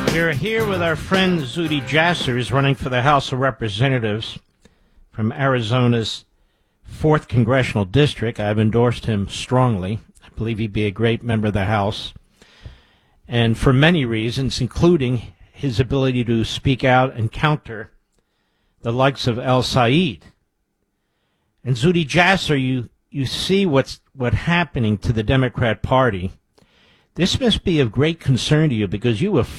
We're here with our friend Zuhdi Jasser, who's running for the House of Representatives from Arizona's 4th Congressional District. I've endorsed him strongly. I believe he'd be a great member of the House, and for many reasons, including his ability to speak out and counter the likes of El Said. And Zuhdi Jasser, you see what's happening to the Democrat Party. This must be of great concern to you because you were